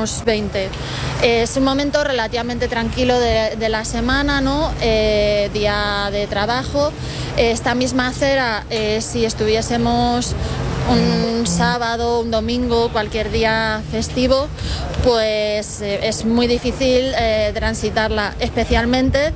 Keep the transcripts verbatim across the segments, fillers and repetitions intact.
unos veinte. Es un momento relativamente tranquilo de, de la semana, ¿no? Eh, día de trabajo. Esta misma acera, eh, si estuviésemos un sábado, un domingo, cualquier día festivo, pues eh, es muy difícil eh, transitarla, especialmente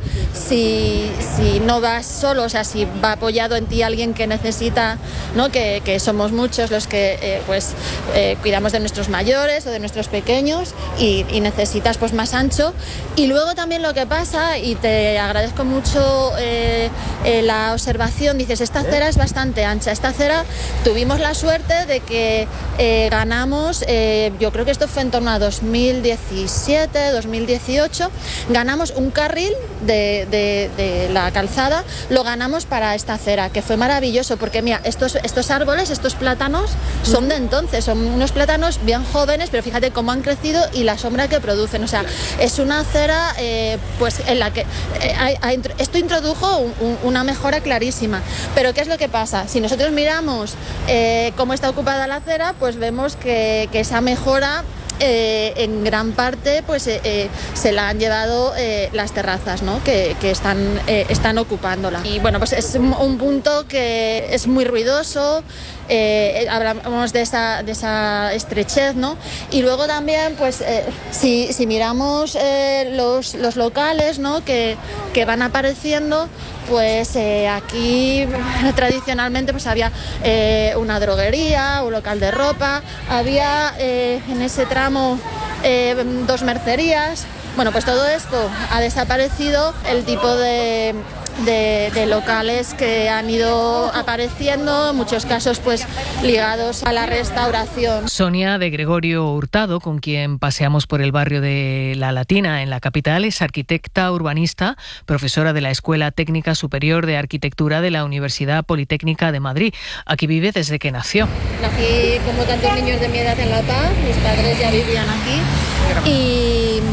si, si no vas solo, o sea, si va apoyado en ti alguien que necesita, ¿no? que, que somos muchos los que eh, pues eh, cuidamos de nuestros mayores o de nuestros pequeños y, y necesitas pues más ancho. Y luego también lo que pasa, y te agradezco mucho eh, eh, la observación, dices, esta acera es bastante ancha, esta acera tuvimos la suerte de que eh, ganamos, eh, yo creo que esto fue en torno a dos mil diecisiete, dos mil dieciocho, ganamos un carril de, de, de la calzada, lo ganamos para esta acera, que fue maravilloso, porque mira, estos, estos árboles, estos plátanos son de entonces, son unos plátanos bien jóvenes, pero fíjate cómo han crecido y la sombra que producen, o sea, es una acera eh, pues en la que eh, hay, hay, esto introdujo un, un, una mejora clarísima. Pero ¿qué es lo que pasa? Si nosotros miramos eh, cómo está ocupada la acera, pues vemos que, que esa mejora eh, en gran parte pues eh, eh, se la han llevado eh, las terrazas, ¿no? que, que están, eh, están ocupándola. Y bueno, pues es un, un punto que es muy ruidoso. Eh, hablamos de esa, de esa estrechez, ¿no? Y luego también, pues, eh, si, si miramos eh, los, los locales, ¿no? que, que van apareciendo, pues eh, aquí tradicionalmente pues había eh, una droguería, un local de ropa, había eh, en ese tramo eh, dos mercerías. Bueno, pues todo esto ha desaparecido, el tipo de... De, de locales que han ido apareciendo, en muchos casos pues ligados a la restauración. Sonia de Gregorio Hurtado, con quien paseamos por el barrio de La Latina en la capital, es arquitecta urbanista, profesora de la Escuela Técnica Superior de Arquitectura de la Universidad Politécnica de Madrid. Aquí vive desde que nació. Nací como tantos niños de mi edad en La Paz, mis padres ya vivían aquí y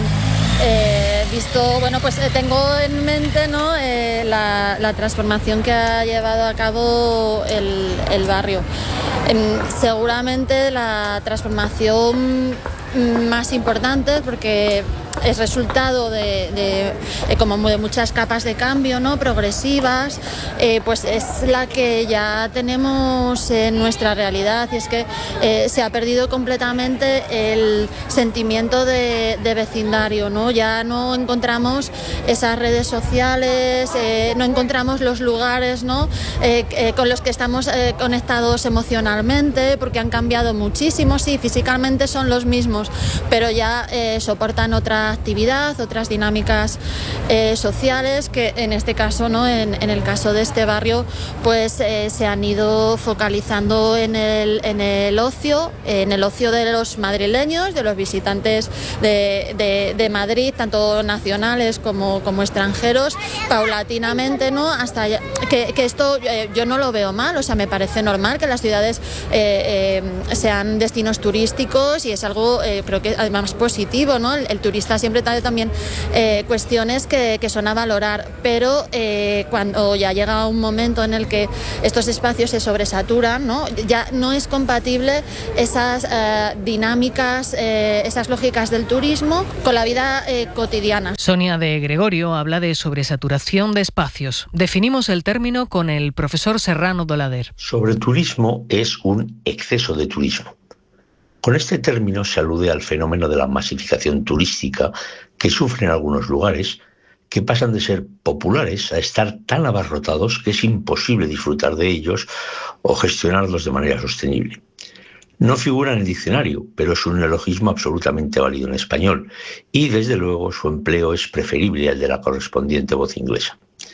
eh, visto, bueno, pues eh, tengo en mente, ¿no? eh, la, la transformación que ha llevado a cabo el, el barrio. Eh, seguramente la transformación más importante, porque es resultado de, de, de como de muchas capas de cambio, ¿no? progresivas, eh, pues es la que ya tenemos en nuestra realidad, y es que eh, se ha perdido completamente el sentimiento de, de vecindario, ¿no? Ya no encontramos esas redes sociales, eh, no encontramos los lugares, ¿no? eh, eh, con los que estamos eh, conectados emocionalmente, porque han cambiado muchísimo. Sí, físicamente son los mismos, pero ya eh, soportan otra actividad, otras dinámicas eh, sociales que en este caso, ¿no? en, en el caso de este barrio, pues eh, se han ido focalizando en el, en el ocio, en el ocio de los madrileños, de los visitantes de, de, de Madrid, tanto nacionales como, como extranjeros, paulatinamente, ¿no? Hasta ya, que, que esto eh, yo no lo veo mal, o sea, me parece normal que las ciudades eh, eh, sean destinos turísticos, y es algo eh, creo que además positivo, ¿no? El, el turista siempre trae también eh, cuestiones que, que son a valorar, pero eh, cuando ya llega un momento en el que estos espacios se sobresaturan, ¿no? Ya no es compatible esas eh, dinámicas, eh, esas lógicas del turismo con la vida eh, cotidiana. Sonia de Gregorio habla de sobresaturación de espacios. Definimos el término con el profesor Serrano Dolader. Sobreturismo es un exceso de turismo. Con este término se alude al fenómeno de la masificación turística que sufren algunos lugares, que pasan de ser populares a estar tan abarrotados que es imposible disfrutar de ellos o gestionarlos de manera sostenible. No figura en el diccionario, pero es un neologismo absolutamente válido en español, y desde luego su empleo es preferible al de la correspondiente voz inglesa.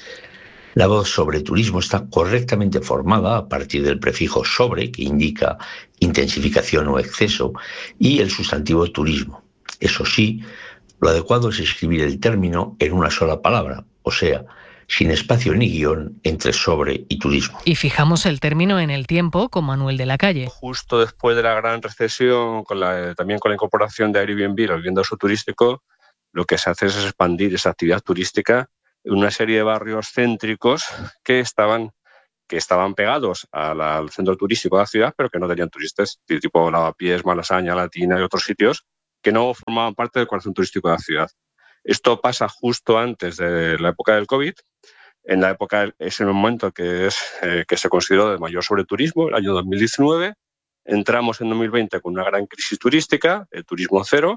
La voz sobre turismo está correctamente formada a partir del prefijo sobre, que indica intensificación o exceso, y el sustantivo turismo. Eso sí, lo adecuado es escribir el término en una sola palabra, o sea, sin espacio ni guión entre sobre y turismo. Y fijamos el término en el tiempo con Manuel de la Calle. Justo después de la gran recesión, con la, también con la incorporación de Airbnb, el vivienda uso turístico, lo que se hace es expandir esa actividad turística en una serie de barrios céntricos que estaban, que estaban pegados a la, al centro turístico de la ciudad, pero que no tenían turistas, tipo Lavapiés, Malasaña, Latina y otros sitios, que no formaban parte del corazón turístico de la ciudad. Esto pasa justo antes de la época del COVID. En la época, es el momento que, es, eh, que se consideró de mayor sobreturismo, el año dos mil diecinueve. Entramos en dos mil veinte con una gran crisis turística, el turismo cero,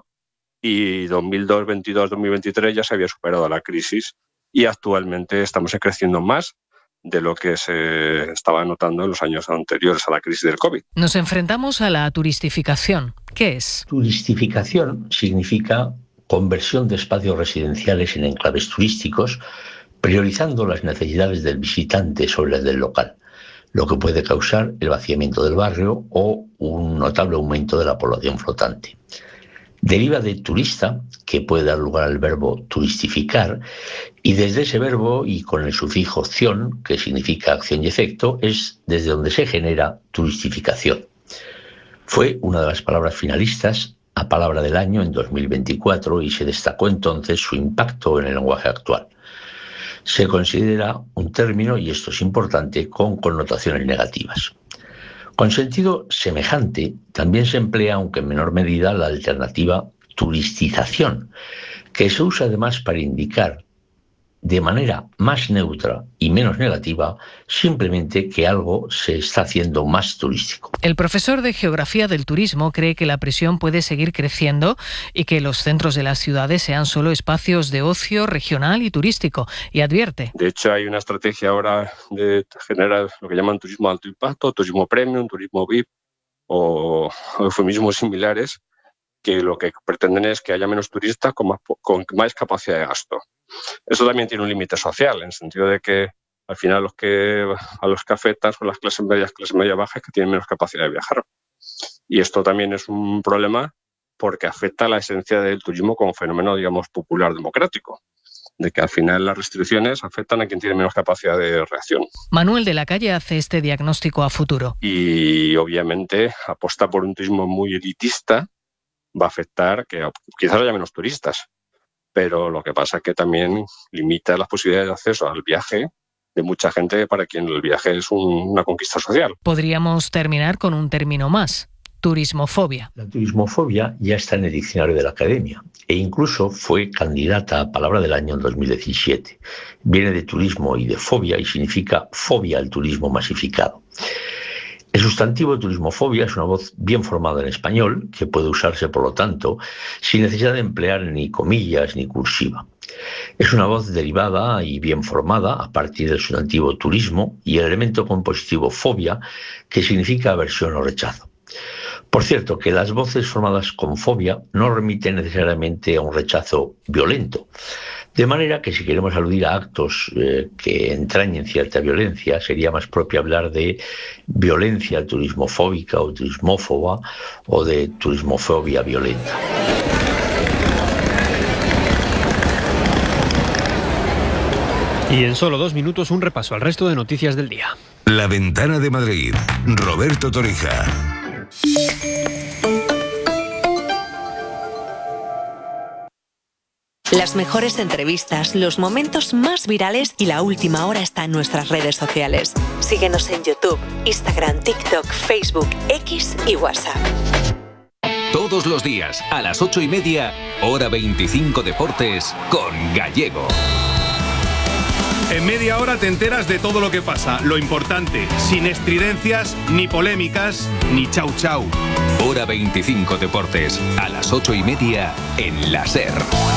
y dos mil veintidós dos mil veintitrés ya se había superado la crisis y actualmente estamos creciendo más de lo que se estaba notando en los años anteriores a la crisis del COVID. Nos enfrentamos a la turistificación. ¿Qué es? Turistificación significa conversión de espacios residenciales en enclaves turísticos, priorizando las necesidades del visitante sobre las del local, lo que puede causar el vaciamiento del barrio o un notable aumento de la población flotante. Deriva de turista, que puede dar lugar al verbo turistificar, y desde ese verbo y con el sufijo ción, que significa acción y efecto, es desde donde se genera turistificación. Fue una de las palabras finalistas a Palabra del Año en dos mil veinticuatro y se destacó entonces su impacto en el lenguaje actual. Se considera un término, y esto es importante, con connotaciones negativas. Con sentido semejante, también se emplea, aunque en menor medida, la alternativa turistización, que se usa además para indicar de manera más neutra y menos negativa simplemente que algo se está haciendo más turístico. El profesor de Geografía del Turismo cree que la presión puede seguir creciendo y que los centros de las ciudades sean solo espacios de ocio regional y turístico, y advierte. De hecho, hay una estrategia ahora de generar lo que llaman turismo de alto impacto, turismo premium, turismo V I P o eufemismos similares, que lo que pretenden es que haya menos turistas con más, con más capacidad de gasto. Eso también tiene un límite social, en el sentido de que al final los que, a los que afectan son las clases medias, clases media bajas, que tienen menos capacidad de viajar. Y esto también es un problema porque afecta a la esencia del turismo como fenómeno, digamos, popular democrático, de que al final las restricciones afectan a quien tiene menos capacidad de reacción. Manuel de la Calle hace este diagnóstico a futuro. Y obviamente aposta por un turismo muy elitista va a afectar que quizás haya menos turistas, pero lo que pasa es que también limita las posibilidades de acceso al viaje de mucha gente para quien el viaje es un, una conquista social. Podríamos terminar con un término más: turismofobia. La turismofobia ya está en el diccionario de la Academia e incluso fue candidata a Palabra del Año en dos mil diecisiete. Viene de turismo y de fobia y significa fobia al turismo masificado. El sustantivo turismofobia es una voz bien formada en español, que puede usarse, por lo tanto, sin necesidad de emplear ni comillas ni cursiva. Es una voz derivada y bien formada a partir del sustantivo turismo y el elemento compositivo fobia, que significa aversión o rechazo. Por cierto, que las voces formadas con fobia no remiten necesariamente a un rechazo violento. De manera que si queremos aludir a actos eh, que entrañen cierta violencia, sería más propio hablar de violencia turismofóbica o turismófoba o de turismofobia violenta. Y en solo dos minutos un repaso al resto de noticias del día. La Ventana de Madrid, Roberto Torija. Las mejores entrevistas, los momentos más virales y la última hora está en nuestras redes sociales. Síguenos en YouTube, Instagram, TikTok, Facebook, X y WhatsApp. Todos los días, a las ocho y media, Hora veinticinco Deportes con Gallego. En media hora te enteras de todo lo que pasa, lo importante, sin estridencias, ni polémicas, ni chau chau. Hora veinticinco Deportes, a las ocho y media, en la SER.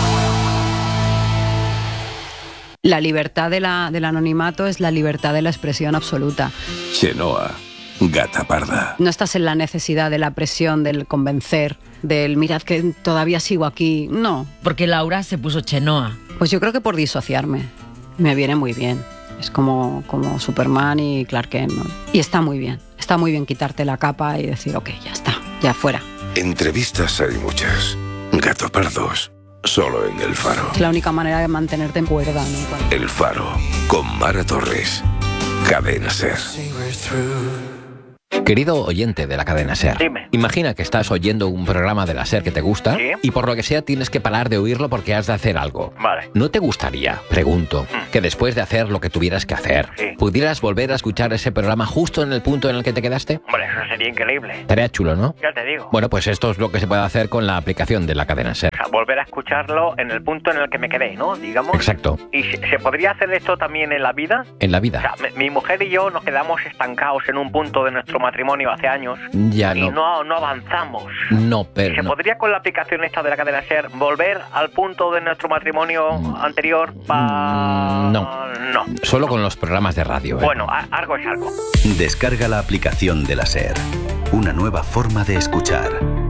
La libertad de la, del anonimato es la libertad de la expresión absoluta. Chenoa, gata parda. No estás en la necesidad de la presión, del convencer, del mirad que todavía sigo aquí. No. Porque Laura se puso Chenoa. Pues yo creo que por disociarme. Me viene muy bien. Es como, como Superman y Clark Kent, ¿no? Y está muy bien. Está muy bien quitarte la capa y decir, ok, ya está, ya fuera. Entrevistas hay muchas. Gato pardos. Solo en El Faro. Es la única manera de mantenerte en cuerda, ¿no? El Faro, con Mara Torres. Cadena SER. Querido oyente de la cadena SER, Dime. Imagina que estás oyendo un programa de la SER que te gusta, ¿Sí? Y por lo que sea tienes que parar de oírlo porque has de hacer algo. Vale. ¿No te gustaría, pregunto, Mm. que después de hacer lo que tuvieras que hacer, Sí. pudieras volver a escuchar ese programa justo en el punto en el que te quedaste? Hombre, eso sería increíble. Estaría chulo, ¿no? Ya te digo. Bueno, pues esto es lo que se puede hacer con la aplicación de la cadena SER. O sea, volver a escucharlo en el punto en el que me quedé, ¿no? Digamos. Exacto. ¿Y se, se podría hacer esto también en la vida? En la O vida. sea, mi, mi mujer y yo nos quedamos estancados en un punto de nuestro matrimonio hace años Ya y no. no, no avanzamos. No, pero ¿Se no. podría con la aplicación esta de la cadena SER volver al punto de nuestro matrimonio anterior? Pa... No. No. Solo con los programas de radio. ¿eh? Bueno, a- algo es algo. Descarga la aplicación de la SER. Una nueva forma de escuchar.